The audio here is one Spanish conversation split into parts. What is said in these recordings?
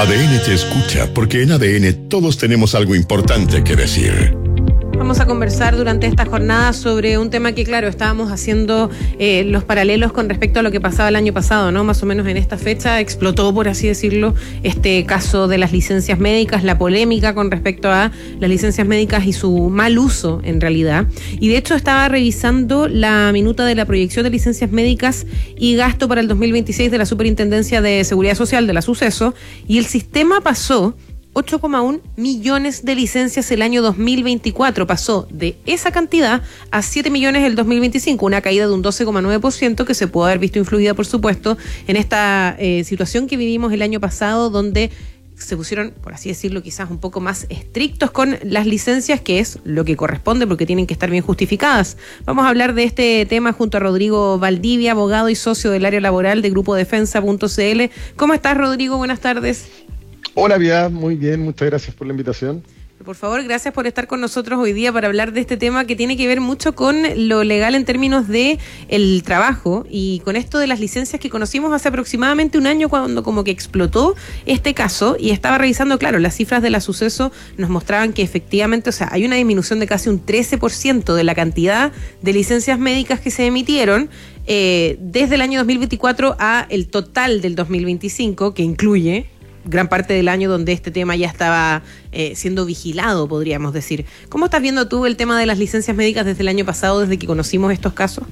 ADN te escucha porque en ADN todos tenemos algo importante que decir. Vamos a conversar durante esta jornada sobre un tema que, claro, estábamos haciendo los paralelos con respecto a lo que pasaba el año pasado, ¿no? Más o menos en esta fecha explotó, por así decirlo, este caso de las licencias médicas, la polémica con respecto a las licencias médicas y su mal uso, en realidad. Y de hecho estaba revisando la minuta de la proyección de licencias médicas y gasto para el 2026 de la Superintendencia de Seguridad Social, de la Suceso, y el sistema pasó 8,1 millones de licencias el año 2024. Pasó de esa cantidad a 7 millones el 2025, una caída de un 12,9% que se pudo haber visto influida, por supuesto, en esta situación que vivimos el año pasado, donde se pusieron, por así decirlo, quizás un poco más estrictos con las licencias, que es lo que corresponde porque tienen que estar bien justificadas. Vamos a hablar de este tema junto a Rodrigo Valdivia, abogado y socio del área laboral de Grupo Defensa.cl. ¿Cómo estás, Rodrigo? Buenas tardes. Hola, Piedad, muy bien, muchas gracias por la invitación. Por favor, gracias por estar con nosotros hoy día para hablar de este tema que tiene que ver mucho con lo legal en términos de el trabajo y con esto de las licencias que conocimos hace aproximadamente un año cuando como que explotó este caso, y estaba revisando, claro, las cifras de la Suceso nos mostraban que efectivamente, o sea, hay una disminución de casi un 13% de la cantidad de licencias médicas que se emitieron desde el año 2024 a el total del 2025, que incluye gran parte del año donde este tema ya estaba siendo vigilado, podríamos decir. ¿Cómo estás viendo tú el tema de las licencias médicas desde el año pasado, desde que conocimos estos casos?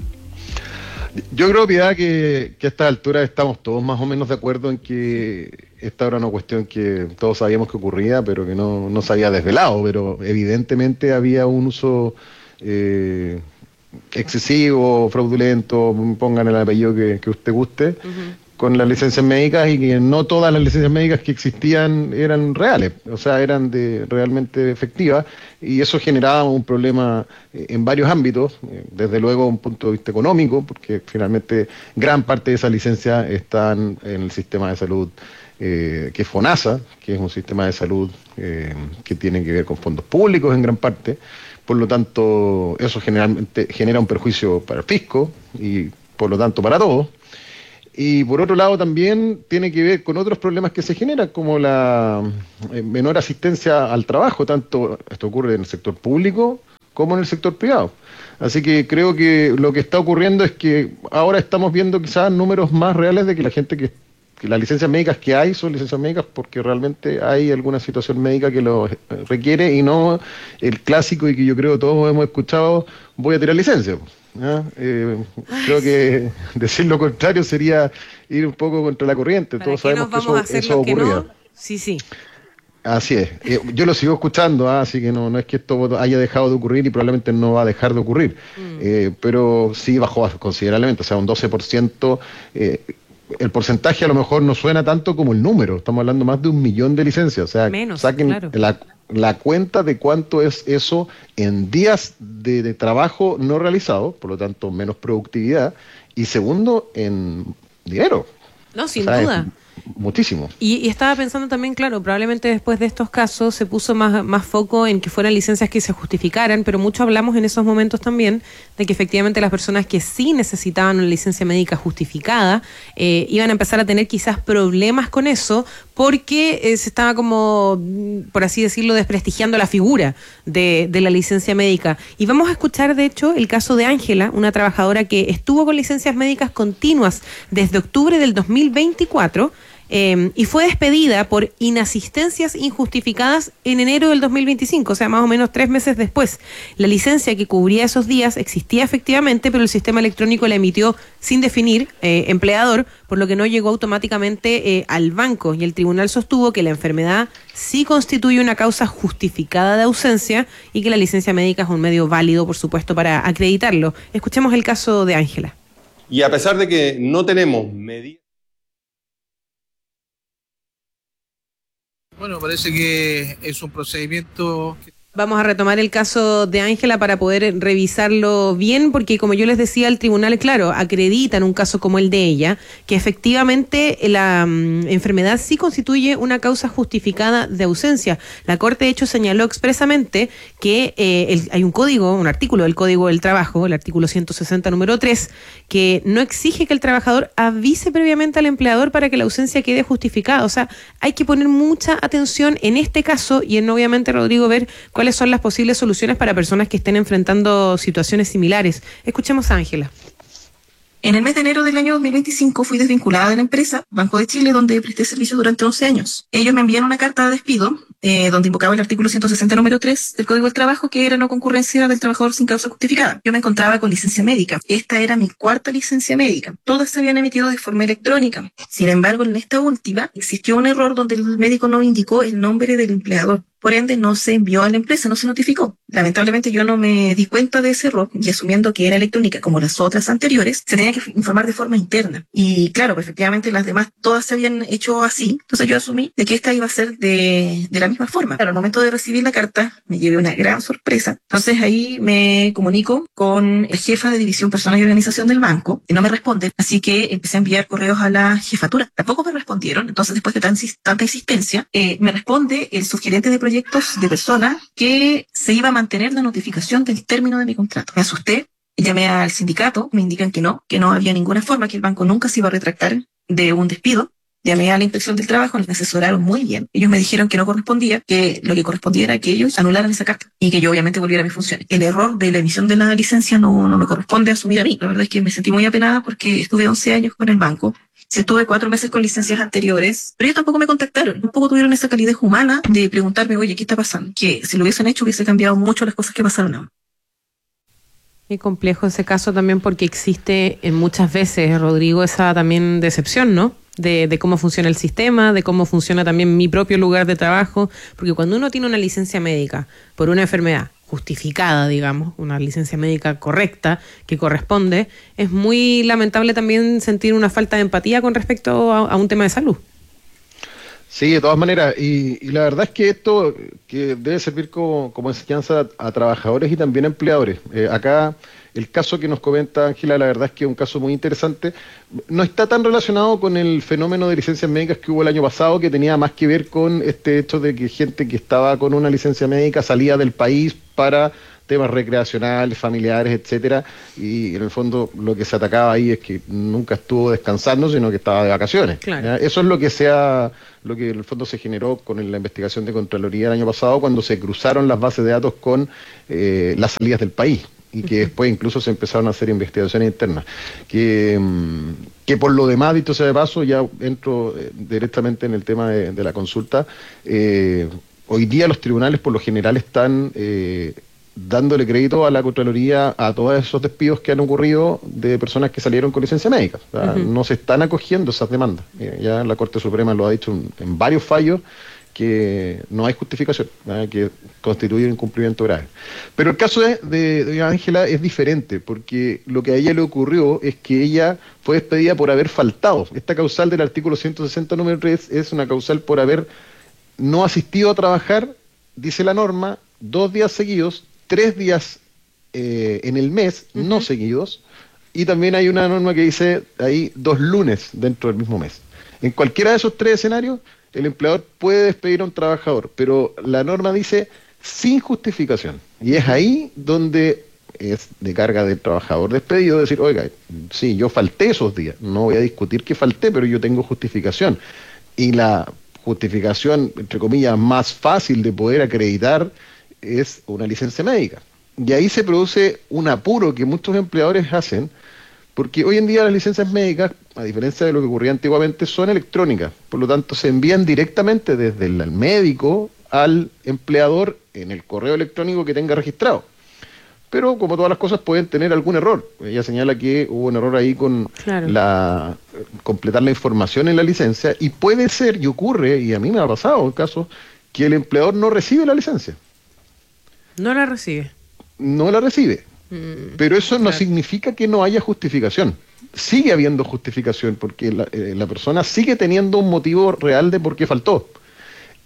Yo creo, Piedad, que a esta altura estamos todos más o menos de acuerdo en que esta era una cuestión que todos sabíamos que ocurría, pero que no se había desvelado, pero evidentemente había un uso excesivo, fraudulento, pongan el apellido que usted guste, con las licencias médicas, y que no todas las licencias médicas que existían eran reales, o sea, eran realmente efectivas, y eso generaba un problema en varios ámbitos, desde luego un punto de vista económico, porque finalmente gran parte de esas licencias están en el sistema de salud que es FONASA, que es un sistema de salud que tiene que ver con fondos públicos en gran parte. Por lo tanto, eso generalmente genera un perjuicio para el fisco y por lo tanto para todos. Y por otro lado también tiene que ver con otros problemas que se generan, como la menor asistencia al trabajo, tanto esto ocurre en el sector público como en el sector privado. Así que creo que lo que está ocurriendo es que ahora estamos viendo quizás números más reales de que la gente que las licencias médicas que hay son licencias médicas porque realmente hay alguna situación médica que lo requiere, y no el clásico y que yo creo todos hemos escuchado: voy a tirar licencia. Creo que decir lo contrario sería ir un poco contra la corriente. Todos sabemos que eso ocurría. No? Sí. Así es. Yo lo sigo escuchando, así que no es que esto haya dejado de ocurrir y probablemente no va a dejar de ocurrir. Pero sí bajó considerablemente, o sea, un 12%. El porcentaje a lo mejor no suena tanto como el número, estamos hablando más de 1 millón de licencias, o sea, menos, saquen claro, la cuenta de cuánto es eso en días de trabajo no realizado, por lo tanto menos productividad, y segundo, en dinero. No, sin duda. Muchísimo. Y estaba pensando también, claro, probablemente después de estos casos se puso más foco en que fueran licencias que se justificaran, pero mucho hablamos en esos momentos también de que efectivamente las personas que sí necesitaban una licencia médica justificada iban a empezar a tener quizás problemas con eso, porque se estaba como, por así decirlo, desprestigiando la figura de la licencia médica. Y vamos a escuchar, de hecho, el caso de Ángela, una trabajadora que estuvo con licencias médicas continuas desde octubre del 2024, y fue despedida por inasistencias injustificadas en enero del 2025, o sea, más o menos 3 meses después. La licencia que cubría esos días existía efectivamente, pero el sistema electrónico la emitió sin definir empleador, por lo que no llegó automáticamente al banco, y el tribunal sostuvo que la enfermedad sí constituye una causa justificada de ausencia y que la licencia médica es un medio válido, por supuesto, para acreditarlo. Escuchemos el caso de Ángela. Y a pesar de que no tenemos medidas... Bueno, parece que es un procedimiento Vamos a retomar el caso de Ángela para poder revisarlo bien, porque como yo les decía, el tribunal, claro, acredita en un caso como el de ella, que efectivamente la enfermedad sí constituye una causa justificada de ausencia. La Corte, de hecho, señaló expresamente que hay un código, un artículo del Código del Trabajo, el artículo 160, número 3, que no exige que el trabajador avise previamente al empleador para que la ausencia quede justificada. O sea, hay que poner mucha atención en este caso y en, obviamente, Rodrigo, ver cuáles son las posibles soluciones para personas que estén enfrentando situaciones similares. Escuchemos a Ángela. En el mes de enero del año 2025 fui desvinculada de la empresa Banco de Chile, donde presté servicio durante 11 años. Ellos me envían una carta de despido, donde invocaba el artículo 160, número 3 del Código del Trabajo, que era no concurrencia del trabajador sin causa justificada. Yo me encontraba con licencia médica. Esta era mi 4ª licencia médica. Todas se habían emitido de forma electrónica. Sin embargo, en esta última existió un error donde el médico no indicó el nombre del empleador. Por ende, no se envió a la empresa, no se notificó. Lamentablemente, yo no me di cuenta de ese error y asumiendo que era electrónica como las otras anteriores, se tenía que informar de forma interna. Y claro, pues, efectivamente las demás todas se habían hecho así. Entonces yo asumí de que esta iba a ser de la misma forma. Claro, al momento de recibir la carta, me llevé una gran sorpresa. Entonces ahí me comunico con el jefa de división personal y organización del banco y no me responde. Así que empecé a enviar correos a la jefatura. Tampoco me respondieron. Entonces, después de tanta insistencia, me responde el subgerente de proyectos de persona que se iba a mantener la notificación del término de mi contrato. Me asusté, llamé al sindicato, me indican que no había ninguna forma, que el banco nunca se iba a retractar de un despido. Llamé a la inspección del trabajo, me asesoraron muy bien. Ellos me dijeron que no correspondía, que lo que correspondía era que ellos anularan esa carta y que yo obviamente volviera a mis funciones. El error de la emisión de la licencia no me corresponde asumir a mí. La verdad es que me sentí muy apenada porque estuve 11 años con el banco. Sí, estuve 4 meses con licencias anteriores, pero ellos tampoco me contactaron, tampoco tuvieron esa calidez humana de preguntarme, oye, ¿qué está pasando? Que si lo hubiesen hecho hubiese cambiado mucho las cosas que pasaron ahora. Qué complejo ese caso también porque existe en muchas veces, Rodrigo, esa también decepción, ¿no? De cómo funciona el sistema, de cómo funciona también mi propio lugar de trabajo, porque cuando uno tiene una licencia médica por una enfermedad justificada, digamos, una licencia médica correcta que corresponde, es muy lamentable también sentir una falta de empatía con respecto a un tema de salud. Sí, de todas maneras, y la verdad es que esto que debe servir como enseñanza a trabajadores y también a empleadores. Acá el caso que nos comenta Ángela, la verdad es que es un caso muy interesante. No está tan relacionado con el fenómeno de licencias médicas que hubo el año pasado, que tenía más que ver con este hecho de que gente que estaba con una licencia médica salía del país para temas recreacionales, familiares, etcétera, y en el fondo lo que se atacaba ahí es que nunca estuvo descansando, sino que estaba de vacaciones. Claro. Eso es lo que en el fondo se generó con la investigación de Contraloría el año pasado, cuando se cruzaron las bases de datos con las salidas del país, y que después incluso se empezaron a hacer investigaciones internas. Que por lo demás, dicho sea de paso, ya entro directamente en el tema de la consulta. Hoy día los tribunales por lo general están dándole crédito a la Contraloría a todos esos despidos que han ocurrido de personas que salieron con licencia médica. O sea, no se están acogiendo esas demandas. Ya la Corte Suprema lo ha dicho en varios fallos, que no hay justificación, que constituye un incumplimiento grave. Pero el caso de Ángela es diferente, porque lo que a ella le ocurrió es que ella fue despedida por haber faltado. Esta causal del artículo 160, número 3, es una causal por haber no asistido a trabajar, dice la norma, 2 días seguidos, 3 días en el mes, no seguidos, y también hay una norma que dice ahí 2 lunes dentro del mismo mes. En cualquiera de esos 3 escenarios, el empleador puede despedir a un trabajador, pero la norma dice sin justificación. Y es ahí donde es de carga del trabajador despedido decir, oiga, sí, yo falté esos días, no voy a discutir que falté, pero yo tengo justificación. Y la justificación, entre comillas, más fácil de poder acreditar es una licencia médica. Y ahí se produce un apuro que muchos empleadores hacen, porque hoy en día las licencias médicas, a diferencia de lo que ocurría antiguamente, son electrónicas. Por lo tanto, se envían directamente desde el médico al empleador en el correo electrónico que tenga registrado. Pero, como todas las cosas, pueden tener algún error. Ella señala que hubo un error ahí con completar la información en la licencia, y puede ser, y ocurre, y a mí me ha pasado el caso, que el empleador no recibe la licencia. No la recibe. No la recibe. Pero eso no significa que no haya justificación. Sigue habiendo justificación, porque la persona sigue teniendo un motivo real de por qué faltó.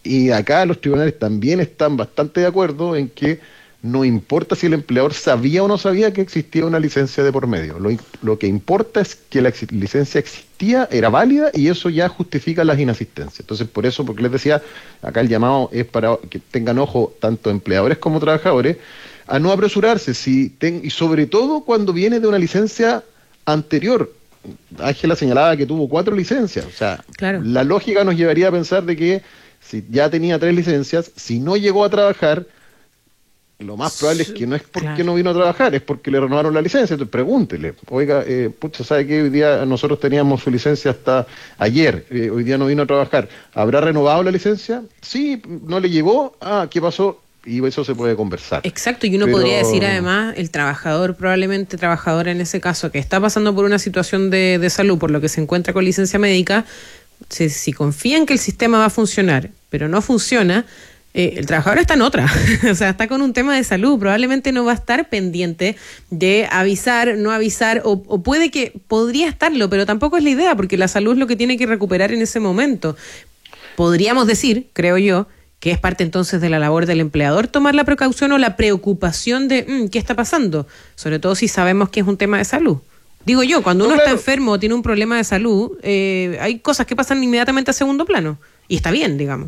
Y acá los tribunales también están bastante de acuerdo en que no importa si el empleador sabía o no sabía que existía una licencia de por medio. Lo que importa es que la licencia existía, era válida, y eso ya justifica las inasistencias. Entonces, por eso, porque les decía, acá el llamado es para que tengan ojo tanto empleadores como trabajadores a no apresurarse, y sobre todo cuando viene de una licencia anterior. Ángela señalaba que tuvo 4 licencias. O sea, claro, la lógica nos llevaría a pensar de que si ya tenía 3 licencias, si no llegó a trabajar, lo más probable es que no es porque no vino a trabajar, es porque le renovaron la licencia. Entonces pregúntele, oiga, ¿sabe qué? Hoy día nosotros teníamos su licencia hasta ayer, hoy día no vino a trabajar. ¿Habrá renovado la licencia? Sí, no le llegó. ¿Qué pasó? Y eso se puede conversar. Exacto, y uno podría decir además, el trabajador, probablemente trabajador en ese caso, que está pasando por una situación de salud, por lo que se encuentra con licencia médica, si confía en que el sistema va a funcionar, pero no funciona, el trabajador está en otra, o sea, está con un tema de salud, probablemente no va a estar pendiente de avisar, no avisar, o podría estarlo, pero tampoco es la idea, porque la salud es lo que tiene que recuperar en ese momento. Podríamos decir, creo yo, que es parte entonces de la labor del empleador tomar la precaución o la preocupación de ¿qué está pasando? Sobre todo si sabemos que es un tema de salud. Digo yo, cuando uno está enfermo o tiene un problema de salud, hay cosas que pasan inmediatamente a segundo plano, y está bien, digamos.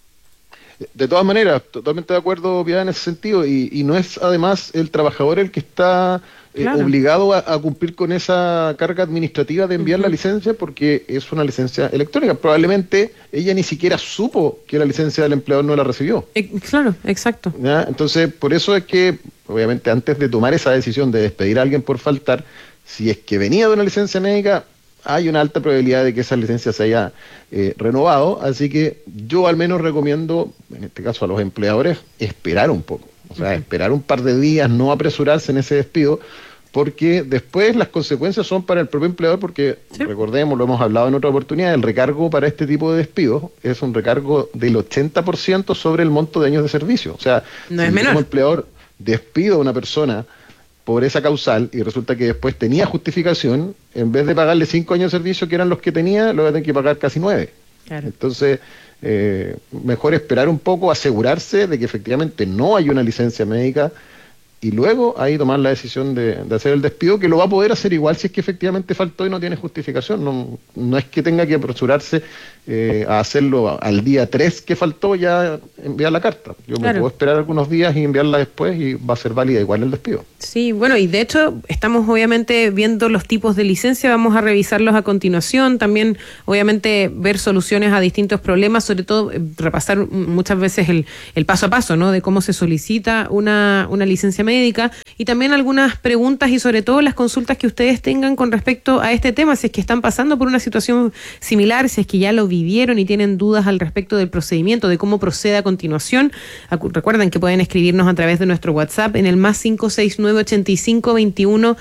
De todas maneras, totalmente de acuerdo, Piedad, en ese sentido, y no es además el trabajador el que está obligado a cumplir con esa carga administrativa de enviar la licencia, porque es una licencia electrónica. Probablemente ella ni siquiera supo que la licencia del empleador no la recibió. Claro, exacto. ¿Ya? Entonces, por eso es que, obviamente, antes de tomar esa decisión de despedir a alguien por faltar, si es que venía de una licencia médica, hay una alta probabilidad de que esa licencia se haya renovado, así que yo al menos recomiendo, en este caso a los empleadores, esperar un poco, o sea, esperar un par de días, no apresurarse en ese despido, porque después las consecuencias son para el propio empleador, porque recordemos, lo hemos hablado en otra oportunidad, el recargo para este tipo de despidos es un recargo del 80% sobre el monto de años de servicio, o sea, no si es menor. Como empleador despido a una persona por esa causal y resulta que después tenía justificación, en vez de pagarle 5 años de servicio que eran los que tenía, lo va a tener que pagar casi 9. Claro. Entonces, mejor esperar un poco, asegurarse de que efectivamente no hay una licencia médica y luego ahí tomar la decisión de hacer el despido, que lo va a poder hacer igual si es que efectivamente faltó y no tiene justificación. No es que tenga que apresurarse a hacerlo al día 3 que faltó, ya enviar la carta. Yo me puedo esperar algunos días y enviarla después y va a ser válida igual el despido. Sí, bueno, y de hecho estamos obviamente viendo los tipos de licencia, vamos a revisarlos a continuación, también obviamente ver soluciones a distintos problemas, sobre todo repasar muchas veces el paso a paso, ¿no? De cómo se solicita una licencia médica, y también algunas preguntas y sobre todo las consultas que ustedes tengan con respecto a este tema, si es que están pasando por una situación similar, si es que ya lo vivieron y tienen dudas al respecto del procedimiento, de cómo procede a continuación. Recuerden que pueden escribirnos a través de nuestro WhatsApp en el +569 85 21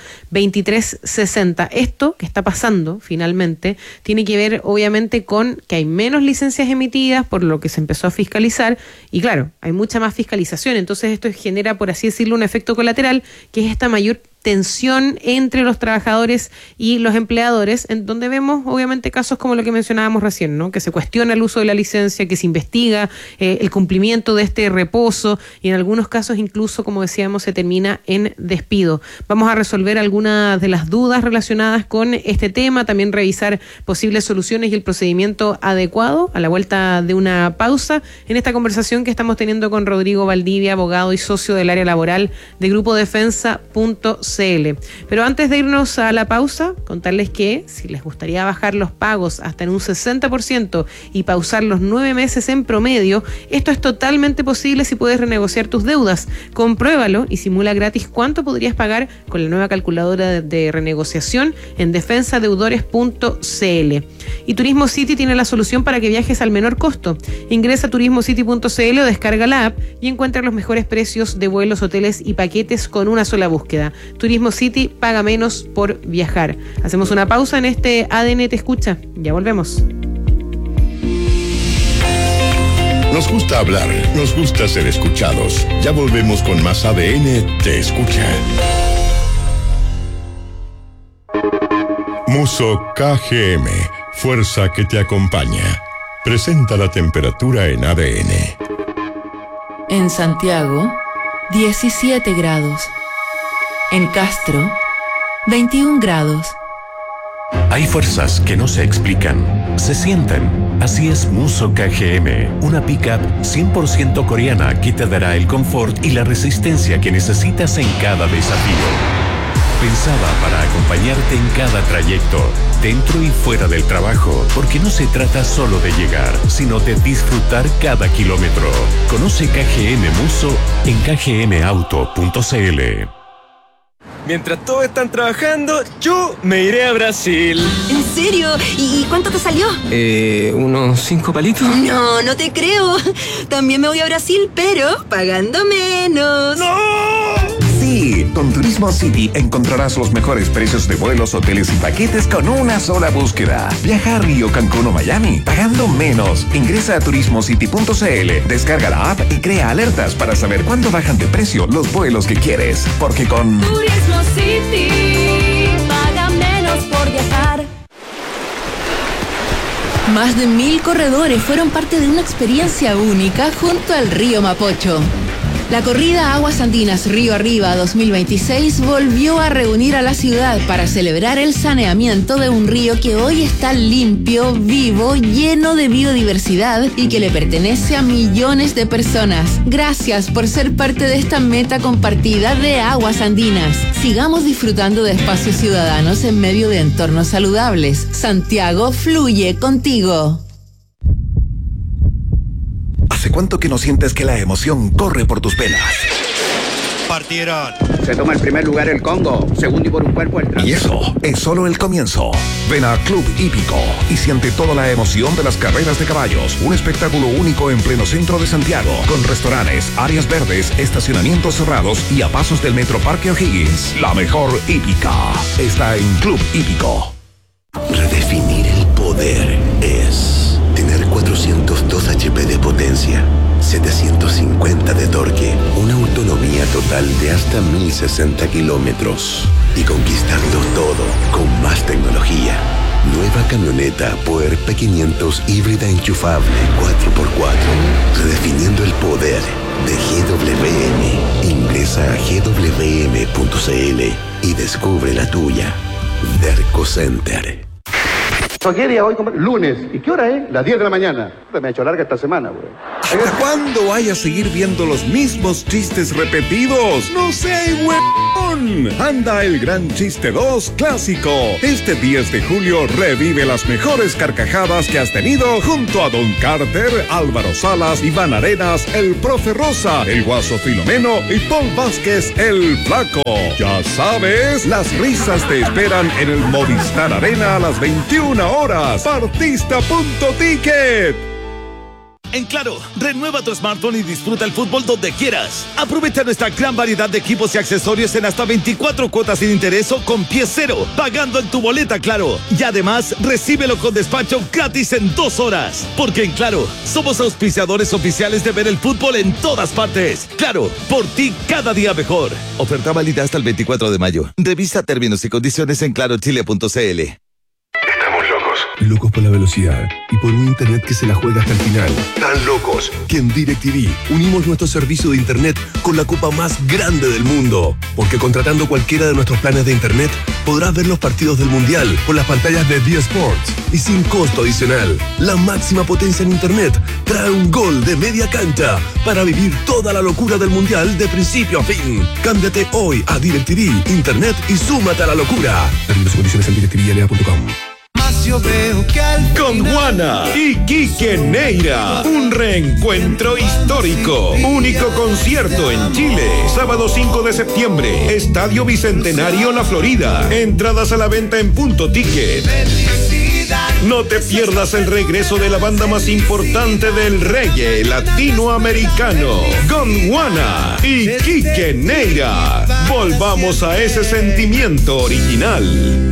23 60. Esto que está pasando finalmente tiene que ver obviamente con que hay menos licencias emitidas, por lo que se empezó a fiscalizar, y claro, hay mucha más fiscalización, entonces esto genera, por así decirlo, un efecto colateral, que es esta mayor tensión entre los trabajadores y los empleadores, en donde vemos obviamente casos como lo que mencionábamos recién, ¿no? Que se cuestiona el uso de la licencia, que se investiga el cumplimiento de este reposo, y en algunos casos incluso, como decíamos, se termina en despido. Vamos a resolver algunas de las dudas relacionadas con este tema, también revisar posibles soluciones y el procedimiento adecuado a la vuelta de una pausa en esta conversación que estamos teniendo con Rodrigo Valdivia, abogado y socio del área laboral de Grupo Defensa.cl. Pero antes de irnos a la pausa, contarles que si les gustaría bajar los pagos hasta en un 60% y pausar los 9 meses en promedio, esto es totalmente posible si puedes renegociar tus deudas. Compruébalo y simula gratis cuánto podrías pagar con la nueva calculadora de renegociación en defensadeudores.cl. Y Turismo City tiene la solución para que viajes al menor costo. Ingresa a turismocity.cl o descarga la app y encuentra los mejores precios de vuelos, hoteles y paquetes con una sola búsqueda. Turismo City, paga menos por viajar. Hacemos una pausa en este ADN Te Escucha. Ya volvemos. Nos gusta hablar, nos gusta ser escuchados. Ya volvemos con más ADN Te Escucha. Muso KGM, fuerza que te acompaña. presenta la temperatura en ADN. En Santiago, 17 grados. En Castro, 21 grados. Hay fuerzas que no se explican, se sienten. Así es Musso KGM, una pickup 100% coreana que te dará el confort y la resistencia que necesitas en cada desafío. Pensada para acompañarte en cada trayecto, dentro y fuera del trabajo, porque no se trata solo de llegar, sino de disfrutar cada kilómetro. Conoce KGM Musso en kgmauto.cl. Mientras todos están trabajando, yo me iré a Brasil. ¿En serio? ¿Y cuánto te salió? ¿Unos 5 palitos? No, no te creo. También me voy a Brasil, pero pagando menos. ¡No! Sí, con Turismo City encontrarás los mejores precios de vuelos, hoteles y paquetes con una sola búsqueda. Viaja a Río, Cancún o Miami, pagando menos. Ingresa a turismocity.cl, descarga la app y crea alertas para saber cuándo bajan de precio los vuelos que quieres. Porque con Turismo City, paga menos por viajar. Más de 1000 corredores fueron parte de una experiencia única junto al río Mapocho. La corrida Aguas Andinas Río Arriba 2026 volvió a reunir a la ciudad para celebrar el saneamiento de un río que hoy está limpio, vivo, lleno de biodiversidad y que le pertenece a millones de personas. Gracias por ser parte de esta meta compartida de Aguas Andinas. Sigamos disfrutando de espacios ciudadanos en medio de entornos saludables. Santiago fluye contigo. ¿Hace cuánto que no sientes que la emoción corre por tus venas? Partieron. Se toma el primer lugar el Congo, segundo y por un cuerpo el tras. Y eso es solo el comienzo. Ven a Club Hípico y siente toda la emoción de las carreras de caballos. Un espectáculo único en pleno centro de Santiago, con restaurantes, áreas verdes, estacionamientos cerrados y a pasos del Metro Parque O'Higgins. La mejor hípica está en Club Hípico. Redefinir el poder es tener 402 HP de potencia, 750 de torque, una autonomía total de hasta 1060 kilómetros y conquistarlo todo con más tecnología. Nueva camioneta Power P500 híbrida enchufable 4x4, redefiniendo el poder de GWM. Ingresa a gwm.cl y descubre la tuya. Derco Center. ¿Qué día hoy? Lunes. ¿Y qué hora es? Las 10 de la mañana. Me ha hecho larga esta semana, güey. ¿Hasta cuándo vaya a seguir viendo los mismos chistes repetidos? ¡No sé, huevón! Anda el Gran Chiste 2 Clásico. Este 10 de julio revive las mejores carcajadas que has tenido junto a Don Carter, Álvaro Salas, Iván Arenas, el Profe Rosa, el Guaso Filomeno y Paul Vázquez, el Flaco. Ya sabes, las risas te esperan en el Movistar Arena a las 21 horas. Partista.ticket. En Claro, renueva tu smartphone y disfruta el fútbol donde quieras. Aprovecha nuestra gran variedad de equipos y accesorios en hasta 24 cuotas sin interés o con pie cero, pagando en tu boleta Claro. Y además, recíbelo con despacho gratis en 2 horas. Porque en Claro, somos auspiciadores oficiales de ver el fútbol en todas partes. Claro, por ti cada día mejor. Oferta válida hasta el 24 de mayo. Revisa términos y condiciones en clarochile.cl. Locos por la velocidad y por un internet que se la juega hasta el final. Tan locos que en DirecTV unimos nuestro servicio de internet con la copa más grande del mundo. Porque contratando cualquiera de nuestros planes de internet, podrás ver los partidos del Mundial por las pantallas de D Sports y sin costo adicional. La máxima potencia en internet trae un gol de media cancha para vivir toda la locura del Mundial de principio a fin. Cámbiate hoy a DirecTV, internet y súmate a la locura. Términos y condiciones en directvla.com. Con Juana y Quique Neira, un reencuentro histórico. Único concierto en Chile, sábado 5 de septiembre, Estadio Bicentenario La Florida. Entradas a la venta en Punto Ticket. No te pierdas el regreso de la banda más importante del reggae latinoamericano, Gondwana y Quique Neira. Volvamos a ese sentimiento original.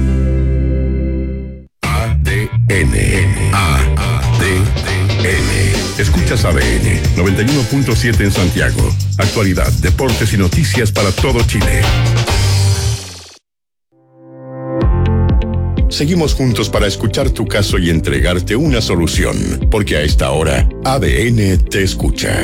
ADN. Escuchas ADN 91.7 en Santiago. Actualidad, deportes y noticias para todo Chile. Seguimos juntos para escuchar tu caso y entregarte una solución, porque a esta hora ADN te escucha.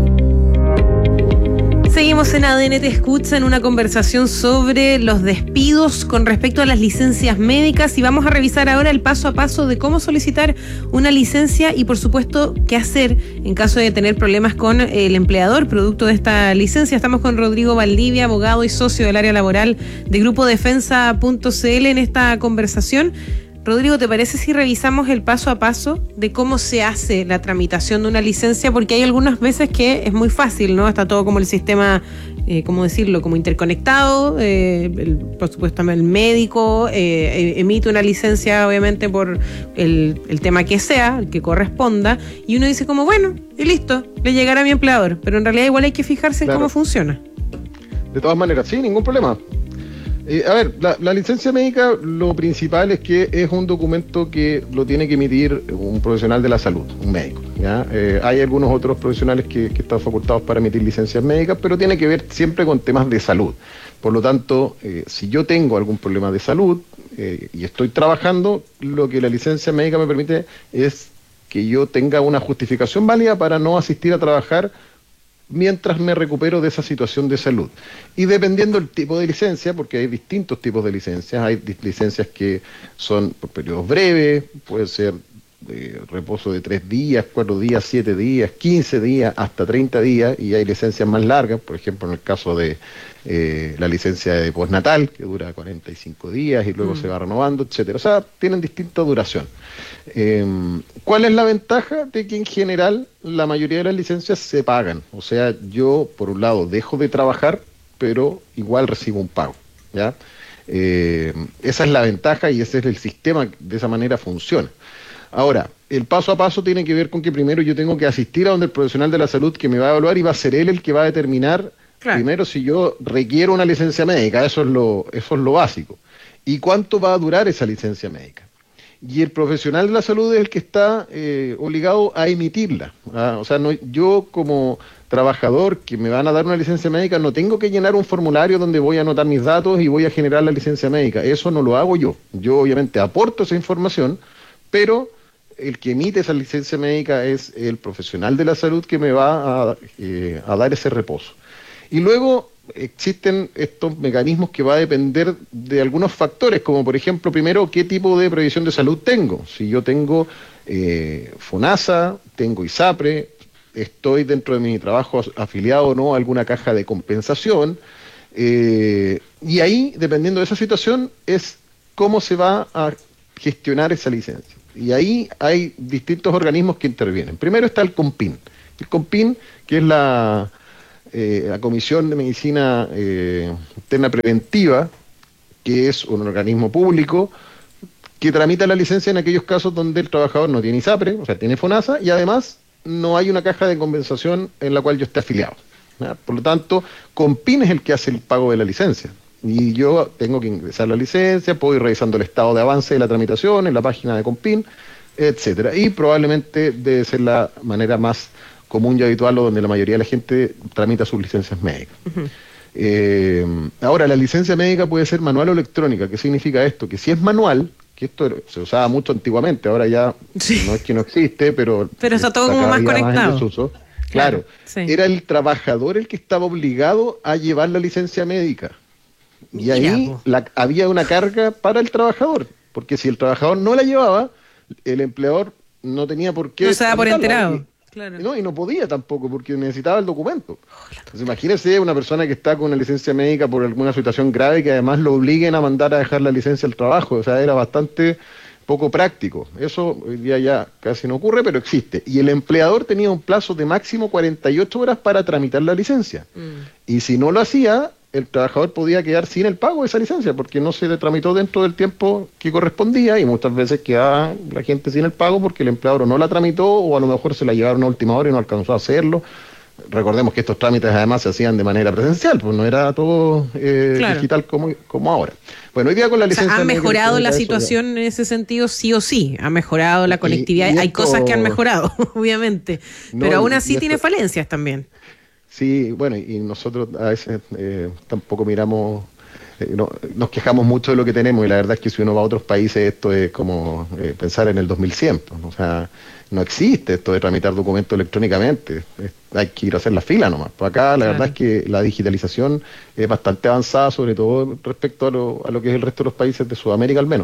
Seguimos en ADN Te Escucha en una conversación sobre los despidos con respecto a las licencias médicas y vamos a revisar ahora el paso a paso de cómo solicitar una licencia y por supuesto qué hacer en caso de tener problemas con el empleador producto de esta licencia. Estamos con Rodrigo Valdivia, abogado y socio del área laboral de Grupo Defensa.cl en esta conversación. Rodrigo, ¿te parece si revisamos el paso a paso de cómo se hace la tramitación de una licencia? Porque hay algunas veces que es muy fácil, ¿no? Está todo como el sistema, ¿cómo decirlo? Como interconectado. Por supuesto, el médico emite una licencia, obviamente, por el tema que sea, el que corresponda. Y uno dice como, bueno, y listo, le llegará a mi empleador. Pero en realidad igual hay que fijarse en cómo funciona. De todas maneras, sí, ningún problema. A ver, la licencia médica, lo principal es que es un documento que lo tiene que emitir un profesional de la salud, un médico, ¿ya? Hay algunos otros profesionales que están facultados para emitir licencias médicas, pero tiene que ver siempre con temas de salud. Por lo tanto, si yo tengo algún problema de salud y estoy trabajando, lo que la licencia médica me permite es que yo tenga una justificación válida para no asistir a trabajar mientras me recupero de esa situación de salud. Y dependiendo del tipo de licencia, porque hay distintos tipos de licencias, hay licencias que son por periodos breves, puede ser reposo de 3 días, 4 días, 7 días, 15 días, hasta 30 días, y hay licencias más largas, por ejemplo en el caso de la licencia de postnatal, que dura 45 días y luego se va renovando, etcétera. O sea, tienen distinta duración. ¿Cuál es la ventaja? De que en general la mayoría de las licencias se pagan. O sea, yo por un lado dejo de trabajar, pero igual recibo un pago, ¿ya? Esa es la ventaja y ese es el sistema, de esa manera funciona. Ahora, el paso a paso tiene que ver con que primero yo tengo que asistir a donde el profesional de la salud que me va a evaluar y va a ser él el que va a determinar primero si yo requiero una licencia médica, eso es lo básico. ¿Y cuánto va a durar esa licencia médica? Y el profesional de la salud es el que está obligado a emitirla. O sea, no, yo como trabajador que me van a dar una licencia médica no tengo que llenar un formulario donde voy a anotar mis datos y voy a generar la licencia médica. Eso no lo hago yo. Yo obviamente aporto esa información, pero el que emite esa licencia médica es el profesional de la salud que me va a dar ese reposo. Y luego existen estos mecanismos que va a depender de algunos factores, como por ejemplo, primero, qué tipo de previsión de salud tengo. Si yo tengo FONASA, tengo ISAPRE, estoy dentro de mi trabajo afiliado o no a alguna caja de compensación, y ahí, dependiendo de esa situación, es cómo se va a gestionar esa licencia. Y ahí hay distintos organismos que intervienen. Primero está el COMPIN. El COMPIN, que es la Comisión de Medicina Interna Preventiva, que es un organismo público que tramita la licencia en aquellos casos donde el trabajador no tiene ISAPRE, o sea, tiene FONASA, y además no hay una caja de compensación en la cual yo esté afiliado, ¿ya? Por lo tanto, COMPIN es el que hace el pago de la licencia. Y yo tengo que ingresar la licencia, puedo ir revisando el estado de avance de la tramitación en la página de COMPIN, etcétera. Y probablemente debe ser la manera más común y habitual o donde la mayoría de la gente tramita sus licencias médicas. Ahora, la licencia médica puede ser manual o electrónica. ¿Qué significa esto? Que si es manual, que esto se usaba mucho antiguamente, ahora ya no es que no existe, pero está todo como más conectado. Claro, era el trabajador el que estaba obligado a llevar la licencia médica. Y ahí había una carga para el trabajador, porque si el trabajador no la llevaba, el empleador no tenía por qué... No se da por enterado. Claro. No, y no podía tampoco, porque necesitaba el documento. Entonces, imagínese una persona que está con una licencia médica por alguna situación grave que además lo obliguen a mandar a dejar la licencia al trabajo. O sea, era bastante poco práctico. Eso hoy día ya casi no ocurre, pero existe. Y el empleador tenía un plazo de máximo 48 horas para tramitar la licencia. Y si no lo hacía, el trabajador podía quedar sin el pago de esa licencia, porque no se le tramitó dentro del tiempo que correspondía, y muchas veces quedaba la gente sin el pago porque el empleador no la tramitó, o a lo mejor se la llevaron a última hora y no alcanzó a hacerlo. Recordemos que estos trámites además se hacían de manera presencial, pues no era todo digital como ahora. Bueno, hoy día con la licencia... ¿Ha mejorado la situación en ese sentido? Sí o sí, ha mejorado la conectividad. Hay cosas que han mejorado, obviamente, pero aún así tiene falencias también. Sí, bueno, y nosotros a veces tampoco miramos nos quejamos mucho de lo que tenemos y la verdad es que si uno va a otros países esto es como pensar en el 2100, o sea, no existe esto de tramitar documentos electrónicamente, hay que ir a hacer la fila nomás. Pues acá la verdad es que la digitalización es bastante avanzada, sobre todo respecto a lo que es el resto de los países de Sudamérica al menos,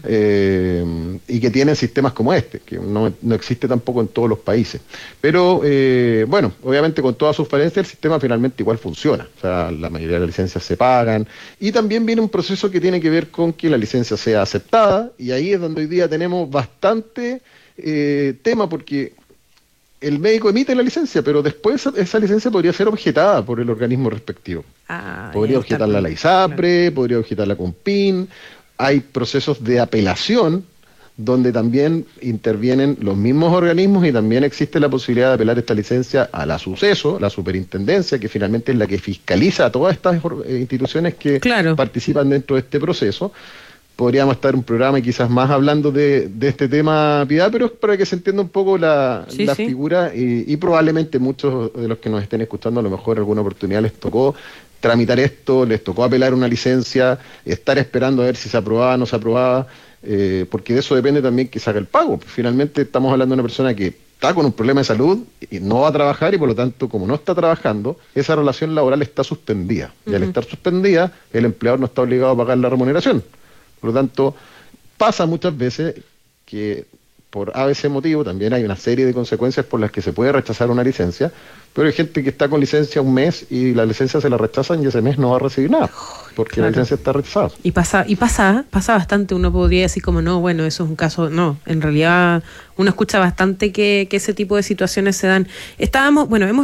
y que tienen sistemas como este, que no existe tampoco en todos los países. Pero bueno, obviamente con todas sus falencias el sistema finalmente igual funciona, o sea, la mayoría de las licencias se pagan, y también viene un proceso que tiene que ver con que la licencia sea aceptada, y ahí es donde hoy día tenemos bastante tema, porque el médico emite la licencia, pero después esa licencia podría ser objetada por el organismo respectivo. Podría objetarla la ISAPRE, claro. Podría objetarla con PIN. Hay procesos de apelación donde también intervienen los mismos organismos y también existe la posibilidad de apelar esta licencia a la SUCESO, la superintendencia, que finalmente es la que fiscaliza a todas estas instituciones que participan dentro de este proceso. Podríamos estar en un programa y quizás más hablando de este tema, Piedad, pero es para que se entienda un poco la figura y probablemente muchos de los que nos estén escuchando a lo mejor alguna oportunidad les tocó tramitar esto, les tocó apelar una licencia, estar esperando a ver si se aprobaba o no se aprobaba, porque de eso depende también que se haga el pago. Finalmente estamos hablando de una persona que está con un problema de salud y no va a trabajar y por lo tanto, como no está trabajando, esa relación laboral está suspendida. Y al estar suspendida, el empleador no está obligado a pagar la remuneración. Por lo tanto, pasa muchas veces que por ABC motivo también hay una serie de consecuencias por las que se puede rechazar una licencia, pero hay gente que está con licencia un mes y la licencia se la rechazan y ese mes no va a recibir nada, porque la licencia está rechazada. Y pasa bastante, uno podría decir como no, bueno, eso es un caso, no, en realidad uno escucha bastante que ese tipo de situaciones se dan. Hemos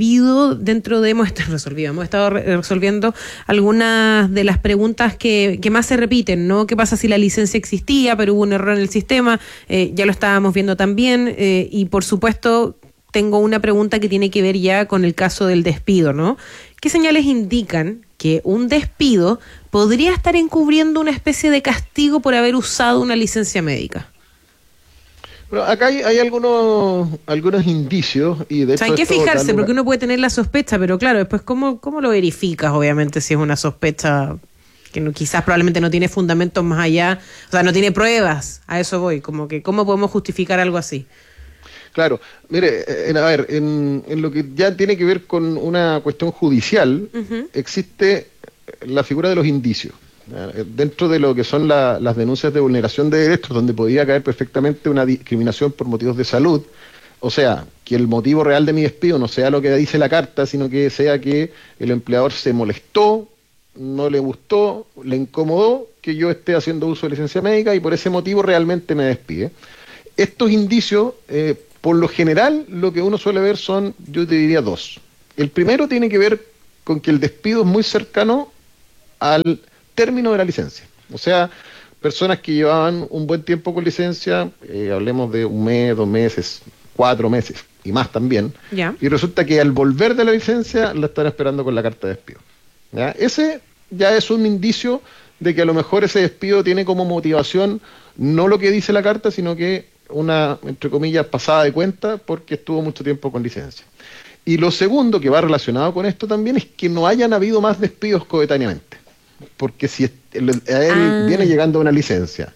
estado resolviendo algunas de las preguntas que más se repiten, ¿no? ¿Qué pasa si la licencia existía, pero hubo un error en el sistema? Ya lo estábamos viendo también, y por supuesto tengo una pregunta que tiene que ver ya con el caso del despido, ¿no? ¿Qué señales indican que un despido podría estar encubriendo una especie de castigo por haber usado una licencia médica? Bueno, acá hay algunos indicios y de hecho hay que fijarse porque uno puede tener la sospecha, pero claro, después ¿cómo lo verificas? Obviamente si es una sospecha que quizás probablemente no tiene fundamentos más allá, o sea, no tiene pruebas, a eso voy, como que ¿cómo podemos justificar algo así? Claro, mire, en lo que ya tiene que ver con una cuestión judicial, existe la figura de los indicios. Dentro de lo que son las denuncias de vulneración de derechos, donde podría caer perfectamente una discriminación por motivos de salud, o sea, que el motivo real de mi despido no sea lo que dice la carta, sino que sea que el empleador se molestó, no le gustó, le incomodó que yo esté haciendo uso de licencia médica y por ese motivo realmente me despide. Estos indicios, por lo general, lo que uno suele ver son, yo te diría, dos. El primero tiene que ver con que el despido es muy cercano al término de la licencia. O sea, personas que llevaban un buen tiempo con licencia, hablemos de 1 mes, 2 meses, 4 meses y más también, y resulta que al volver de la licencia la están esperando con la carta de despido. ¿Ya? Ese ya es un indicio de que a lo mejor ese despido tiene como motivación no lo que dice la carta, sino que una, entre comillas, pasada de cuenta porque estuvo mucho tiempo con licencia. Y lo segundo, que va relacionado con esto también, es que no hayan habido más despidos coetáneamente. Porque si a él viene llegando una licencia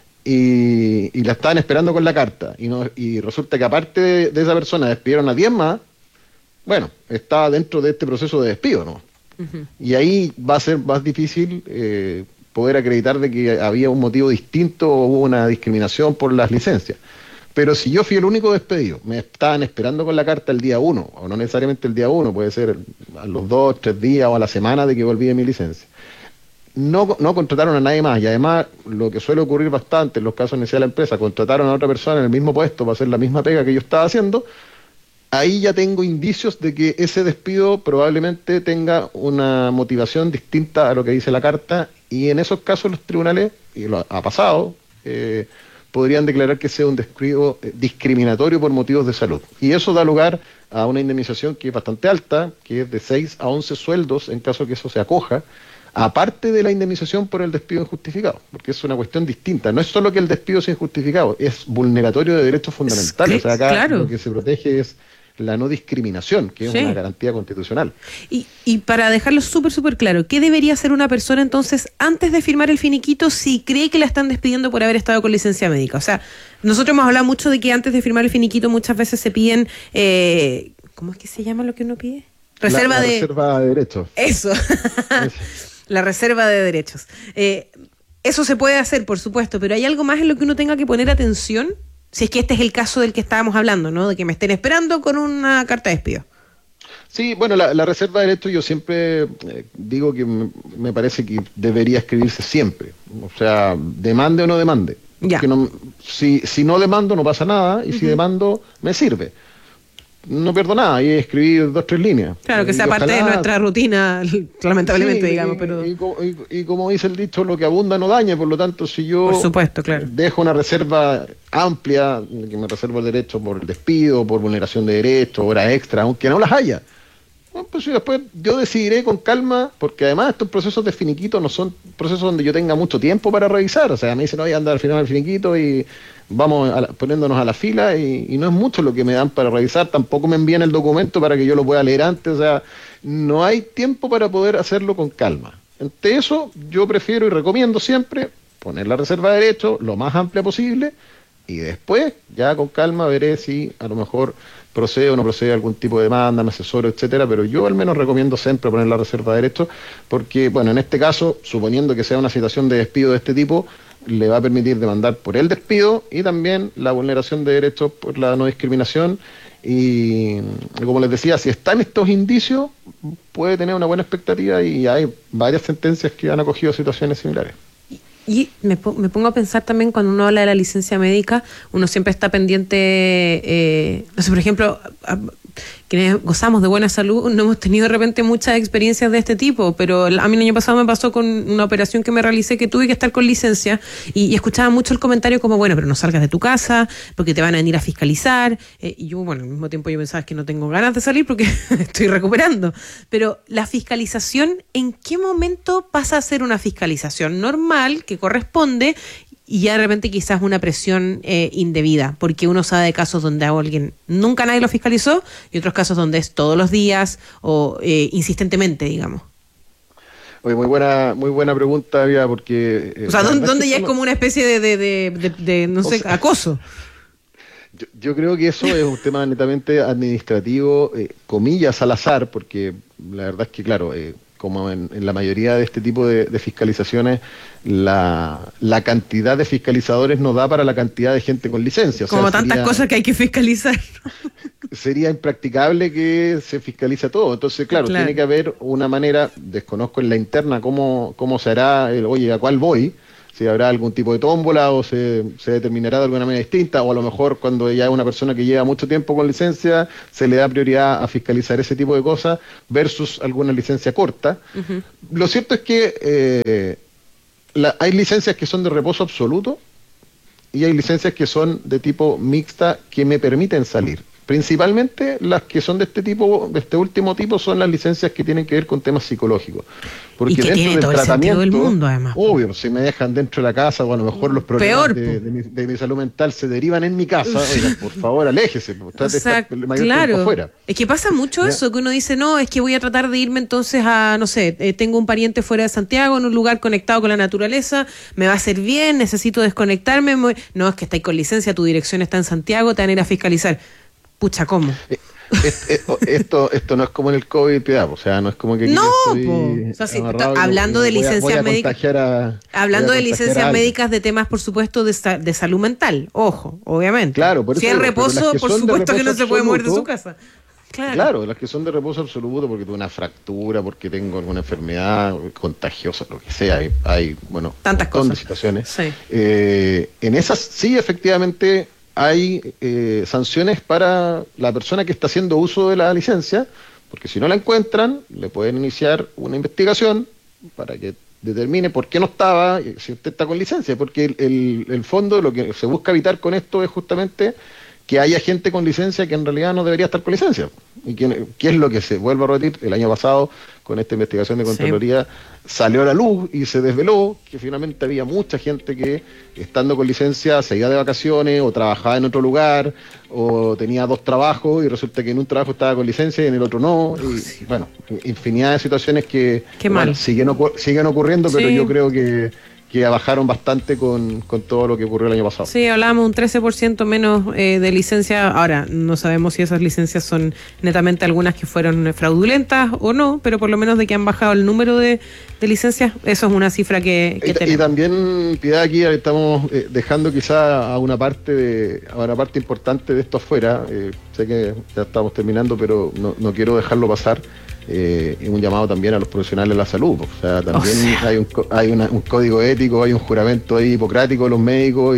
y la estaban esperando con la carta y resulta que aparte de esa persona despidieron a 10 más, bueno, estaba dentro de este proceso de despido, ¿no? Y ahí va a ser más difícil poder acreditar de que había un motivo distinto o hubo una discriminación por las licencias. Pero si yo fui el único despedido, me estaban esperando con la carta el día 1, o no necesariamente el día 1, puede ser a los 2, 3 días o a la semana de que volví de mi licencia. No contrataron a nadie más, y además lo que suele ocurrir bastante en los casos de la empresa, contrataron a otra persona en el mismo puesto para hacer la misma pega que yo estaba haciendo. Ahí ya tengo indicios de que ese despido probablemente tenga una motivación distinta a lo que dice la carta, y en esos casos los tribunales, y lo ha pasado, podrían declarar que sea un despido discriminatorio por motivos de salud. Y eso da lugar a una indemnización que es bastante alta, que es de 6 a 11 sueldos en caso que eso se acoja, aparte de la indemnización por el despido injustificado, porque es una cuestión distinta. No es solo que el despido sea injustificado, es vulneratorio de derechos fundamentales. O sea, acá lo que se protege es la no discriminación, que es una garantía constitucional. Y para dejarlo súper claro, ¿qué debería hacer una persona entonces antes de firmar el finiquito si cree que la están despidiendo por haber estado con licencia médica? O sea, nosotros hemos hablado mucho de que antes de firmar el finiquito muchas veces se piden, ¿cómo es que se llama lo que uno pide? Reserva de derechos. Eso, la reserva de derechos. Eso se puede hacer, por supuesto, pero ¿hay algo más en lo que uno tenga que poner atención? Si es que este es el caso del que estábamos hablando, ¿no? De que me estén esperando con una carta de despido. Sí, bueno, la reserva de derechos yo siempre digo que me parece que debería escribirse siempre. O sea, demande o no demande. Ya. Si no demando no pasa nada, y si demando me sirve. No pierdo nada, y escribir 2 o 3 líneas. Claro, que sea parte de nuestra rutina, lamentablemente, digamos. Pero y como dice el dicho, lo que abunda no daña, por lo tanto, si yo por supuesto, claro, dejo una reserva amplia, que me reservo el derecho por el despido, por vulneración de derechos, horas extra, aunque no las haya, pues después yo decidiré con calma, porque además estos procesos de finiquito no son procesos donde yo tenga mucho tiempo para revisar. O sea, me dicen, oye, anda al final del finiquito y vamos poniéndonos a la fila, y no es mucho lo que me dan para revisar, tampoco me envían el documento para que yo lo pueda leer antes. O sea, no hay tiempo para poder hacerlo con calma. Entre eso, yo prefiero y recomiendo siempre poner la reserva de derechos lo más amplia posible, y después, ya con calma, veré si a lo mejor procede o no procede algún tipo de demanda, me asesoro, etcétera, pero yo al menos recomiendo siempre poner la reserva de derechos, porque, bueno, en este caso, suponiendo que sea una situación de despido de este tipo, le va a permitir demandar por el despido y también la vulneración de derechos por la no discriminación, y como les decía, si están estos indicios, puede tener una buena expectativa, y hay varias sentencias que han acogido situaciones similares. Y me pongo a pensar también, cuando uno habla de la licencia médica, uno siempre está pendiente, no sé, por ejemplo, quienes gozamos de buena salud, no hemos tenido de repente muchas experiencias de este tipo, pero a mí el año pasado me pasó con una operación que me realicé que tuve que estar con licencia, y escuchaba mucho el comentario como, bueno, pero no salgas de tu casa porque te van a venir a fiscalizar, y yo, bueno, al mismo tiempo yo pensaba que no tengo ganas de salir porque estoy recuperando, pero la fiscalización, ¿en qué momento pasa a ser una fiscalización normal que corresponde y ya de repente quizás una presión indebida? Porque uno sabe de casos donde a alguien nunca nadie lo fiscalizó, y otros casos donde es todos los días o insistentemente, digamos. Oye, muy buena pregunta, Vía, porque... o sea, ¿dónde ya es como una especie de no sé, acoso? Yo creo que eso es un tema netamente administrativo, comillas al azar, porque la verdad es que, claro, como en la mayoría de este tipo de fiscalizaciones, la cantidad de fiscalizadores no da para la cantidad de gente con licencia. O sea, como tantas cosas que hay que fiscalizar. Sería impracticable que se fiscalice todo. Entonces, claro, tiene que haber una manera, desconozco en la interna cómo se hará, oye, ¿a cuál voy? Si habrá algún tipo de tómbola o se determinará de alguna manera distinta, o a lo mejor cuando ya es una persona que lleva mucho tiempo con licencia, se le da prioridad a fiscalizar ese tipo de cosas versus alguna licencia corta. Uh-huh. Lo cierto es que hay licencias que son de reposo absoluto y hay licencias que son de tipo mixta que me permiten salir. Principalmente las que son de este último tipo, son las licencias que tienen que ver con temas psicológicos. Porque y que dentro tiene del todo tratamiento, el sentido del mundo, además. Obvio, si me dejan dentro de la casa, o a lo mejor los problemas de mi salud mental se derivan en mi casa, oiga, por favor, aléjese, trate de estar el mayor tiempo afuera. Es que pasa mucho eso, que uno dice, no, es que voy a tratar de irme entonces a, no sé, tengo un pariente fuera de Santiago, en un lugar conectado con la naturaleza, me va a hacer bien, necesito desconectarme. No, es que estáis con licencia, tu dirección está en Santiago, te van a ir a fiscalizar. Pucha, ¿cómo? Esto no es como en el COVID, piedad, o sea, no es como que... No, o sea, hablando de licencias médicas, hablando de licencias médicas de temas, por supuesto, de salud mental, ojo, obviamente. Claro, por eso, si hay reposo, por supuesto que no se puede mover de su casa. Claro, las que son de reposo absoluto porque tuve una fractura, porque tengo alguna enfermedad contagiosa, lo que sea, hay bueno, tantas cosas, de situaciones. Sí. En esas sí, efectivamente, hay sanciones para la persona que está haciendo uso de la licencia, porque si no la encuentran, le pueden iniciar una investigación para que determine por qué no estaba, si usted está con licencia, porque el fondo, lo que se busca evitar con esto es justamente que haya gente con licencia que en realidad no debería estar con licencia. Y que es lo que se vuelve a repetir el año pasado con esta investigación de Contraloría, salió a la luz y se desveló que finalmente había mucha gente que, estando con licencia, se iba de vacaciones o trabajaba en otro lugar o tenía 2 trabajos y resulta que en un trabajo estaba con licencia y en el otro no. Y bueno, infinidad de situaciones que bueno, siguen ocurriendo, pero yo creo que bajaron bastante con todo lo que ocurrió el año pasado. Sí, hablábamos un 13% menos de licencia. Ahora, no sabemos si esas licencias son netamente algunas que fueron fraudulentas o no, pero por lo menos de que han bajado el número de licencias, eso es una cifra que tenemos. Y también, Piedad, aquí estamos dejando quizá a una parte importante de esto afuera. Sé que ya estamos terminando, pero no quiero dejarlo pasar. Un llamado también a los profesionales de la salud. O sea, también hay un código ético, hay un juramento ahí hipocrático de los médicos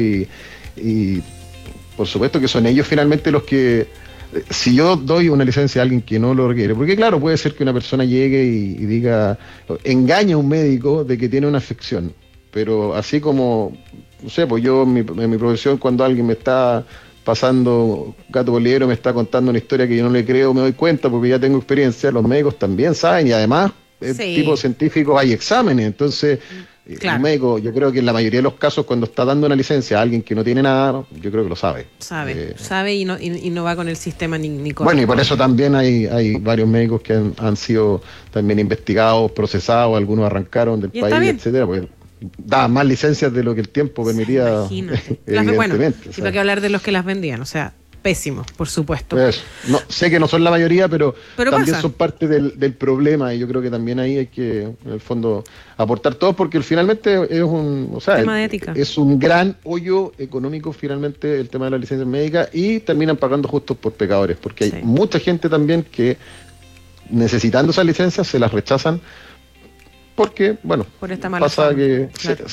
y por supuesto que son ellos finalmente los que, si yo doy una licencia a alguien que no lo requiere, porque claro, puede ser que una persona llegue y diga, engañe a un médico de que tiene una afección, pero así como, no sé, pues yo en mi profesión, cuando alguien me está pasando gato por liebre, me está contando una historia que yo no le creo, me doy cuenta porque ya tengo experiencia, los médicos también saben y además, tipo científico, hay exámenes, entonces el médico, yo creo que en la mayoría de los casos cuando está dando una licencia a alguien que no tiene nada, yo creo que lo sabe. Sabe y no va con el sistema ni con... Bueno, y por eso también hay varios médicos que han sido también investigados, procesados, algunos arrancaron del país, etcétera, pues da más licencias de lo que el tiempo permitía. Bueno, y para qué hablar de los que las vendían, o sea, pésimos, por supuesto. Pues, sé que no son la mayoría, pero también pasa. Son parte del problema y yo creo que también ahí hay que, en el fondo, aportar todo porque finalmente es tema de ética. Es un gran hoyo económico finalmente el tema de las licencias médicas y terminan pagando justos por pecadores, porque hay mucha gente también que necesitando esas licencias se las rechazan porque, bueno, por esta mala pasa fama, que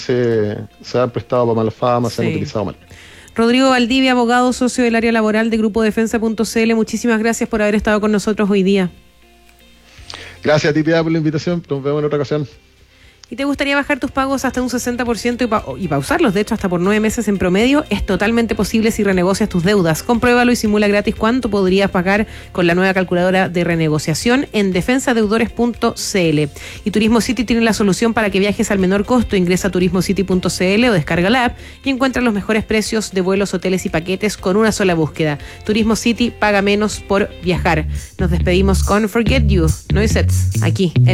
se han prestado para mala fama, se han utilizado mal. Rodrigo Valdivia, abogado, socio del área laboral de Grupo Defensa.cl, muchísimas gracias por haber estado con nosotros hoy día. Gracias a ti, Piedad, por la invitación. Nos vemos en otra ocasión. ¿Y te gustaría bajar tus pagos hasta un 60% y pausarlos, de hecho, hasta por 9 meses en promedio? Es totalmente posible si renegocias tus deudas. Compruébalo y simula gratis cuánto podrías pagar con la nueva calculadora de renegociación en defensadeudores.cl. Y Turismo City tiene la solución para que viajes al menor costo. Ingresa a turismocity.cl o descarga la app y encuentra los mejores precios de vuelos, hoteles y paquetes con una sola búsqueda. Turismo City, paga menos por viajar. Nos despedimos con Forget You, Noisets, aquí en